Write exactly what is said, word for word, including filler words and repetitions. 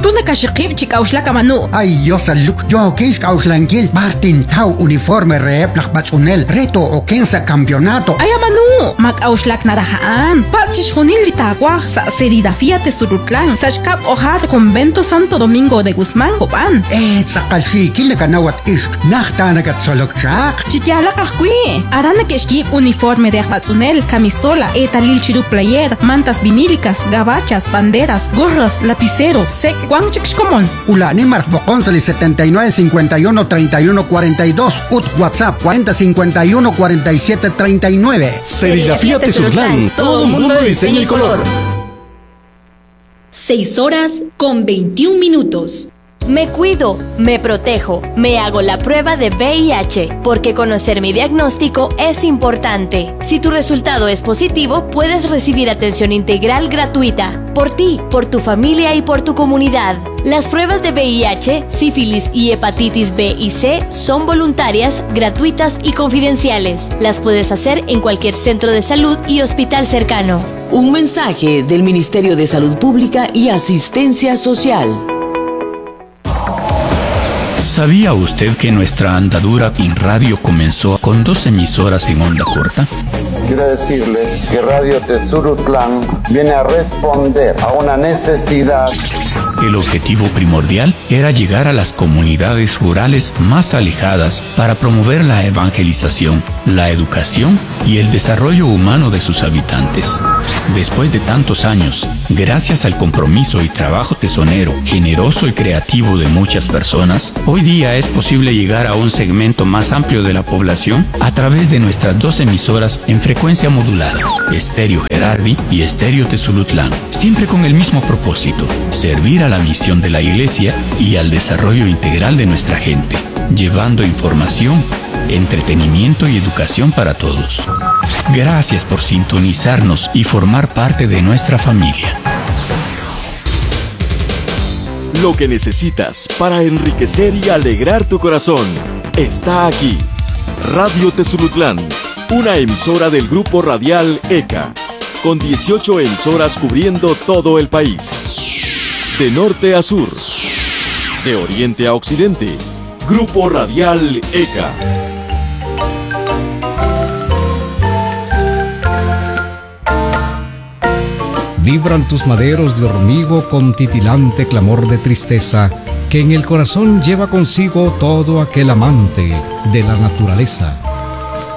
Runa kashikib chikaushla kamanu. Ay, yo saluk, yo kis kauslankil. Martin Tau uniforme rep lakbatsunel. Reto o kensa campeonato. Ay, amanu. Mak auslak narahaan. Pachish honil litagua. Sa serigrafía te surutlan. Sa shkap ojar convento Santo Domingo de Guzmán, Copan. Eh, sakalsi, kilnakanawat ish. Nachtanakat solokchak. Chityala kakui. Arana keshkib uniforme de akbatsunel. Camisola, etalil chiru player. Mantas vinílicas, gabachas, banderas, gorras, lapiceros, sec, guanchexcomon. Ulani Marcboconsali setenta y nueve cincuenta y uno treinta y uno cuarenta y dos. Ut WhatsApp cuarenta cincuenta y uno cuarenta y siete treinta y nueve. Serigrafía Tesurtlán, todo mundo de diseño y color. seis horas con veintiún minutos. Me cuido, me protejo, me hago la prueba de V I H, porque conocer mi diagnóstico es importante. Si tu resultado es positivo, puedes recibir atención integral gratuita, por ti, por tu familia y por tu comunidad. Las pruebas de V I H, sífilis y hepatitis B y C son voluntarias, gratuitas y confidenciales. Las puedes hacer en cualquier centro de salud y hospital cercano. Un mensaje del Ministerio de Salud Pública y Asistencia Social. ¿Sabía usted que nuestra andadura en radio comenzó con dos emisoras en onda corta? Quiero decirles que Radio Tesurtlán viene a responder a una necesidad. El objetivo primordial era llegar a las comunidades rurales más alejadas para promover la evangelización, la educación y el desarrollo humano de sus habitantes. Después de tantos años, gracias al compromiso y trabajo tesonero, generoso y creativo de muchas personas, hoy día es posible llegar a un segmento más amplio de la población a través de nuestras dos emisoras en frecuencia modulada, Estéreo Gerardi y Estéreo Tezurutlán, siempre con el mismo propósito: servir a la misión de la Iglesia y al desarrollo integral de nuestra gente, llevando información, entretenimiento y educación para todos. Gracias por sintonizarnos y formar parte de nuestra familia. Lo que necesitas para enriquecer y alegrar tu corazón está aquí. Radio Tezurutlán, una emisora del grupo radial E C A, con dieciocho emisoras cubriendo todo el país. De norte a sur, de oriente a occidente, Grupo Radial E C A. Vibran tus maderos de hormigo con titilante clamor de tristeza, que en el corazón lleva consigo todo aquel amante de la naturaleza.